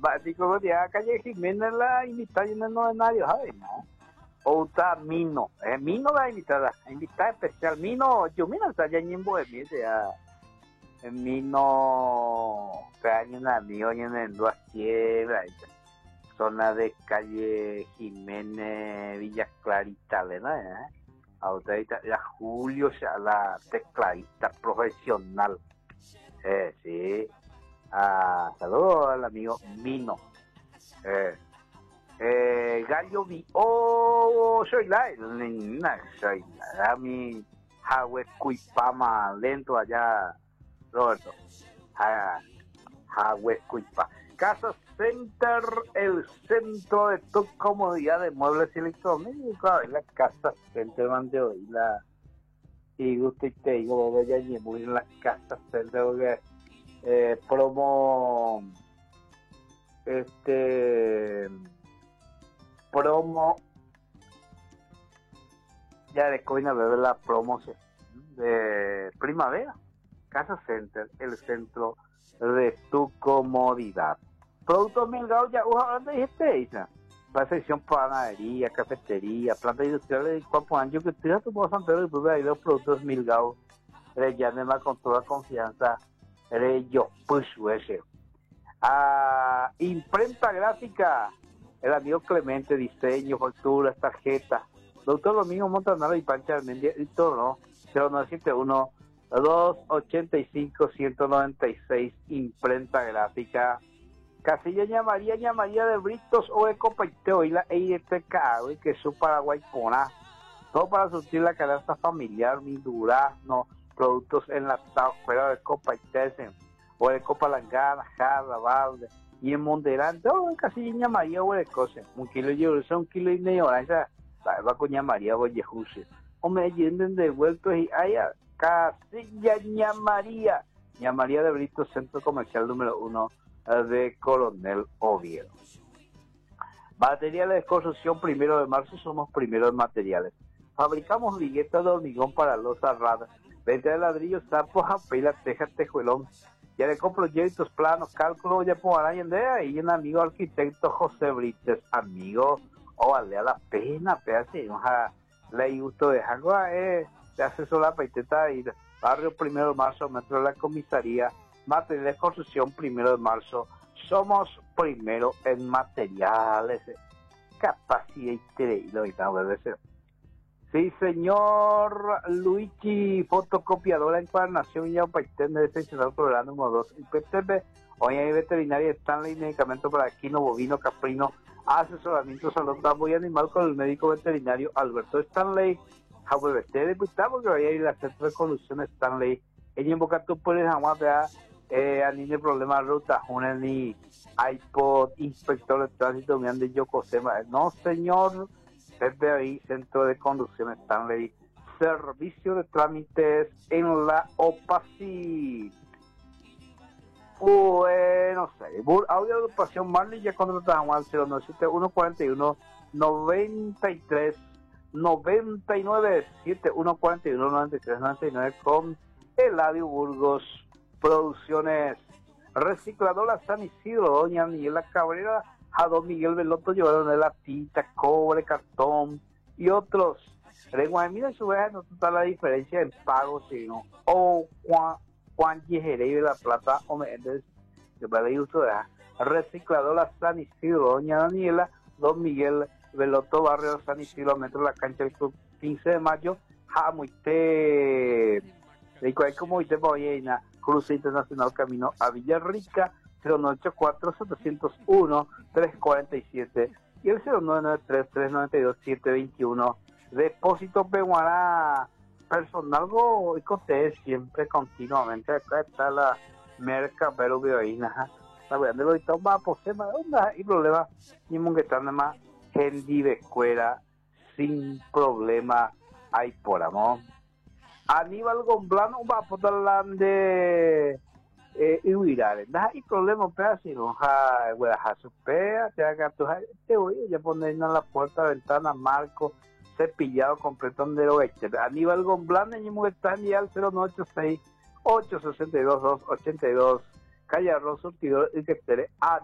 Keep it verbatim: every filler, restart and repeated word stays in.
básico ya calle Jiménez la invitada y no no es nadie, ¿sabes? No. Outra Mino, eh, Mino la invitada, invitada especial, Mino, yo mira, está ya en Bohemia, ya, Mino, que hay un amigo en el Duas Quiebras, zona de calle Jiménez, Villa Clarita, ¿verdad? ¿Eh? Ahorita ya Julio, ya la tecladista profesional, eh, sí, ah, saludos al amigo Mino, eh. Eh, Gallo vi, oh, soy la, no, soy la, a mi Hawes Cuipama lento allá, Roberto, Hawes Cuipa, Casa Center, el centro de tu comodidad de muebles y electrónicos, la Casa Center, mande hoy, la, y usted te digo, voy a llevar en la Casa Center, eh, promo, este, promo ya de coina de la promoción de primavera. Casa Center, el centro de tu comodidad. Productos Milgao ya usan de esta la sección panadería, cafetería, planta industrial de cuatro años que tira tu voz anterior y pues ahí los productos Milgao rellenema con toda confianza de yo push ese. Ah, imprenta gráfica, el amigo Clemente, diseño, facturas, tarjetas, doctor Domingo Montanaro y Pancha Almendia, y todo, ¿no? cero nueve siete uno, dos ochenta y cinco, ciento noventa y seis, imprenta gráfica. Casilla Ñamaría, Ñamaría de Britos o Ecopaiteo y la E I T K, y que su Paraguay Pona. Todo para surtir la canasta familiar, mi durazno, productos enlatados, fuera de Ecopaiteo, o de Copalangana, jarra, balde, y en Monterante, oh, en Casilla Ñamaría, o de cosas. Un kilo de yorusa, un kilo y medio, esa, va con Ñamaría, o Yejuse. O me yenden de vueltos y allá, Casilla Ñamaría, Ñamaría de Britos, centro comercial número uno de Coronel Oviedo. Materiales de construcción, primero de marzo, somos primeros en materiales. Fabricamos liguetas de hormigón para los arradas, venta de ladrillos, sapos, apela, teja, tejuelón. Ya le compro proyectos, planos, cálculo, ya por allá y un amigo arquitecto José Brites, amigo, o oh, vale a la pena, pedazo, ojalá le gusto de agua, eh, de asesora paiteta y barrio primero de marzo, metro de la comisaría. Materiales de construcción, primero de marzo. Somos primero en materiales. Capacidad increíble. Ahorita debe ser. Sí, señor Luigi, fotocopiadora, encuadernación y Paitén de excepcional programa número dos. I P T V, hoy hay veterinaria Stanley, medicamento para equino, bovino, caprino, asesoramiento, salud, campo y animal con el médico veterinario Alberto Stanley. Jaume Vete, diputado, que vaya a ir a centro de conducción Stanley. Ella invoca tu puedes jamás vea. Eh, a ni de problema ruta, una ni iPod, inspector de tránsito, me han de Yokosema. No, señor, desde ahí, centro de conducción Stanley, servicio de trámites en la OPACI. Bueno, sé, audio de ocupación Marley ya contratamos al cero nueve siete uno cuatro uno noventa y tres noventa y nueve siete uno cuatro uno noventa y tres noventa y nueve con Eladio Burgos Producciones, Recicladora San Isidro, doña Miguela Cabrera, a don Miguel Veloto llevaron de la tinta, cobre, cartón y otros. Lengua, mira su vez no está la diferencia en pago, sino o Juan Juan Yejerey de la Plata o Méndez, que para el uso de la Recicladora San Isidro, doña Daniela, don Miguel Veloto, barrio San Isidro, metro de la cancha del club quince de mayo, Jamuite, de cual como hoy te voy a Cruce Internacional Camino a Villarrica, cero nueve ocho cuatro siete cero uno tres cuatro siete y el cero nueve nueve tres tres nueve dos siete dos uno. Depósito Peguará, personal go y coste siempre continuamente. Acá está la merca, pero veo ahí, nada. La verdad, de lo que va a poseer, onda y problema, ni mun que está nada más, gente de escuela, sin problema, hay por amor. Aníbal Gomblano va a poder de eh, Iwirare. Nada y problema, pero si no, ja, ja, supea, te haga tu te voy a poner en la puerta, ventana, marco, cepillado, completo de oeste. Aníbal Gomblano, y muy está en el cero nueve ocho seis ocho seis dos dos ocho dos, calle Arroz Surtidor, y que te